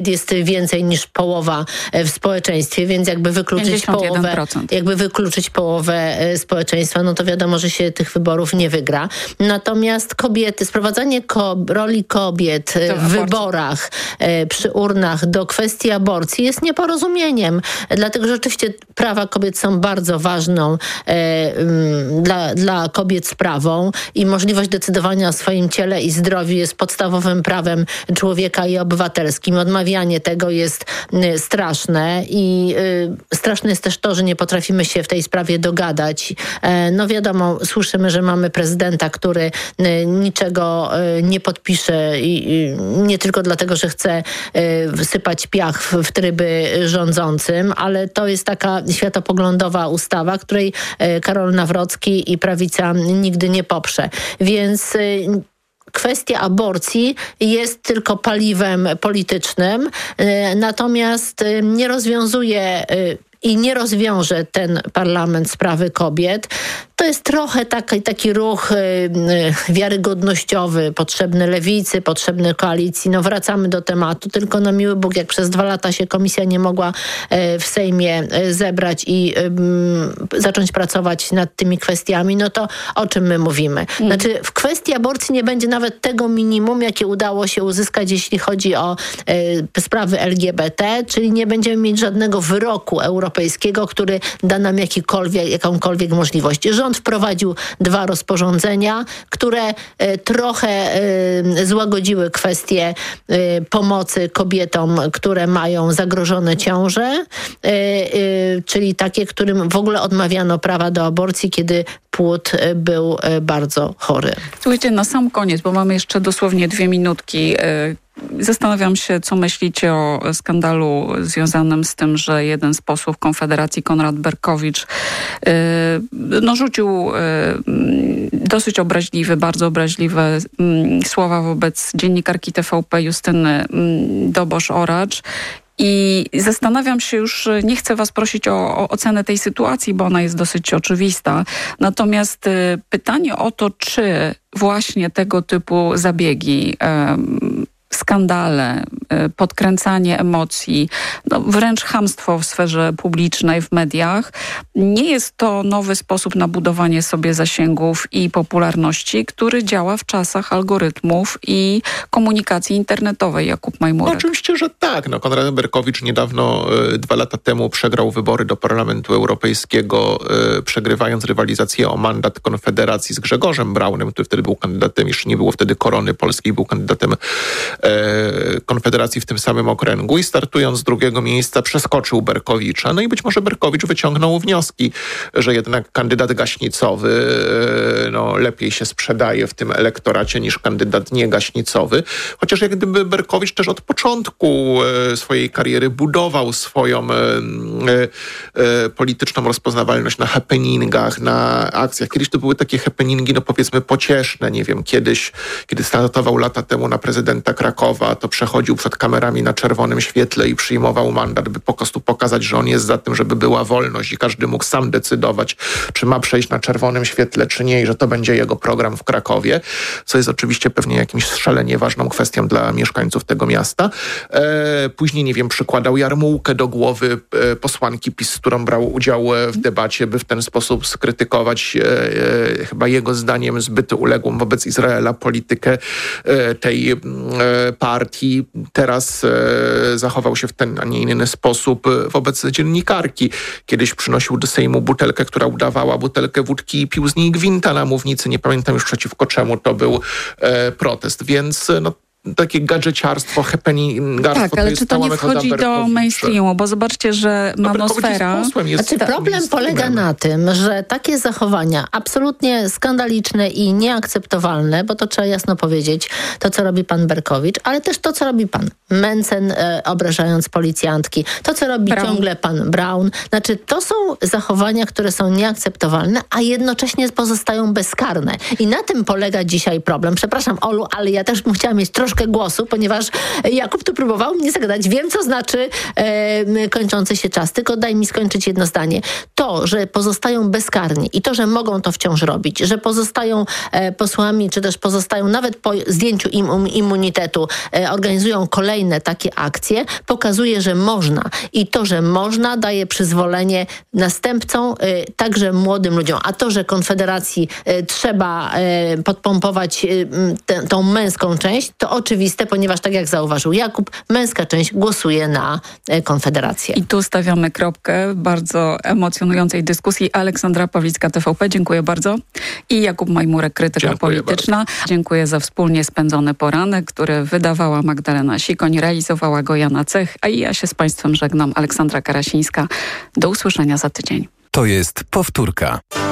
jest więcej niż połowa w społeczeństwie, więc jakby wykluczyć połowę społeczeństwa, no to wiadomo, że się tych wyborów nie wygra. Natomiast sprowadzanie roli kobiet w wyborach przy urnach do kwestii aborcji jest nieporozumieniem, dlatego że oczywiście prawa kobiet są bardzo ważną dla kobiet sprawą i możliwość decydowania o swoim ciele i zdrowiu jest podstawowym prawem człowieka i obywatelskim. Odmawianie tego jest straszne i straszne jest też to, że nie potrafimy się w tej sprawie dogadać. No wiadomo, słyszymy, że mamy prezydenta, który niczego nie podpisze i nie tylko dlatego, że chce wsypać piach w tryby rządzącym, ale to jest taka światopoglądowa ustawa, której Karol Nawrocki i prawica nigdy nie poprze. Więc kwestia aborcji jest tylko paliwem politycznym, natomiast nie rozwiązuje i nie rozwiąże ten parlament sprawy kobiet. To jest trochę taki ruch wiarygodnościowy, potrzebny lewicy, potrzebny koalicji. No wracamy do tematu, tylko na miły Bóg, jak przez 2 lata się komisja nie mogła w Sejmie zebrać i zacząć pracować nad tymi kwestiami, no to o czym my mówimy? Znaczy w kwestii aborcji nie będzie nawet tego minimum, jakie udało się uzyskać, jeśli chodzi o sprawy LGBT, czyli nie będziemy mieć żadnego wyroku europejskiego, który da nam jakąkolwiek możliwość. Rząd wprowadził 2 rozporządzenia, które trochę złagodziły kwestię pomocy kobietom, które mają zagrożone ciąże, czyli takie, którym w ogóle odmawiano prawa do aborcji, kiedy płód był bardzo chory. Słuchajcie, na sam koniec, bo mamy jeszcze dosłownie 2 minutki. Zastanawiam się, co myślicie o skandalu związanym z tym, że jeden z posłów Konfederacji, Konrad Berkowicz, rzucił dosyć bardzo obraźliwe słowa wobec dziennikarki TVP Justyny Dobosz-Oracz. I zastanawiam się już, nie chcę was prosić o ocenę tej sytuacji, bo ona jest dosyć oczywista. Natomiast pytanie o to, czy właśnie tego typu zabiegi, skandale, podkręcanie emocji, wręcz chamstwo w sferze publicznej, w mediach. Nie jest to nowy sposób na budowanie sobie zasięgów i popularności, który działa w czasach algorytmów i komunikacji internetowej. Jakub Majmurek. Oczywiście, że tak. Konrad Berkowicz niedawno, 2 lata temu przegrał wybory do Parlamentu Europejskiego, przegrywając rywalizację o mandat Konfederacji z Grzegorzem Braunem, który wtedy był kandydatem, jeszcze nie było wtedy Korony Polskiej, był kandydatem Konfederacji w tym samym okręgu i startując z 2. miejsca przeskoczył Berkowicza. No i być może Berkowicz wyciągnął wnioski, że jednak kandydat gaśnicowy lepiej się sprzedaje w tym elektoracie niż kandydat niegaśnicowy. Chociaż jak gdyby Berkowicz też od początku swojej kariery budował swoją polityczną rozpoznawalność na happeningach, na akcjach. Kiedyś to były takie happeningi, powiedzmy pocieszne. Nie wiem, kiedyś, kiedy startował lata temu na prezydenta Krakowa, to przechodził przed kamerami na czerwonym świetle i przyjmował mandat, by po prostu pokazać, że on jest za tym, żeby była wolność i każdy mógł sam decydować, czy ma przejść na czerwonym świetle, czy nie, i że to będzie jego program w Krakowie, co jest oczywiście pewnie jakimś szalenie ważną kwestią dla mieszkańców tego miasta. Później, nie wiem, przykładał jarmułkę do głowy posłanki PiS, z którą brał udział w debacie, by w ten sposób skrytykować chyba jego zdaniem zbyt uległą wobec Izraela politykę tej partii. Teraz zachował się w ten, a nie inny sposób wobec dziennikarki. Kiedyś przynosił do Sejmu butelkę, która udawała butelkę wódki i pił z niej gwinta na mównicy. Nie pamiętam już przeciwko czemu to był protest. Więc takie gadżeciarstwo, happeningarstwo. Tak, ale czy to nie wchodzi do mainstreamu? Bo zobaczcie, że Manosfera... Problem polega na tym, że takie zachowania absolutnie skandaliczne i nieakceptowalne, bo to trzeba jasno powiedzieć, to co robi pan Berkowicz, ale też to co robi pan Mencen, obrażając policjantki, to co robi ciągle pan Braun. Znaczy to są zachowania, które są nieakceptowalne, a jednocześnie pozostają bezkarne. I na tym polega dzisiaj problem. Przepraszam, Olu, ale ja też bym chciała mieć troszkę troszkę głosu, ponieważ Jakub tu próbował mnie zagadać. Wiem, co znaczy kończący się czas, tylko daj mi skończyć jedno zdanie. To, że pozostają bezkarni i to, że mogą to wciąż robić, że pozostają posłami, czy też pozostają nawet po zdjęciu immunitetu, organizują kolejne takie akcje, pokazuje, że można. I to, że można, daje przyzwolenie następcom, także młodym ludziom. A to, że Konfederacji trzeba podpompować tą męską część, to oczywiste, ponieważ tak jak zauważył Jakub, męska część głosuje na Konfederację. I tu stawiamy kropkę w bardzo emocjonującej dyskusji. Aleksandra Pawlicka, TVP, dziękuję bardzo. I Jakub Majmurek, krytyka polityczna. Bardzo. Dziękuję za wspólnie spędzony poranek, który wydawała Magdalena Sikoń, realizowała go Jana Cech, a ja się z Państwem żegnam, Aleksandra Karasińska. Do usłyszenia za tydzień. To jest powtórka.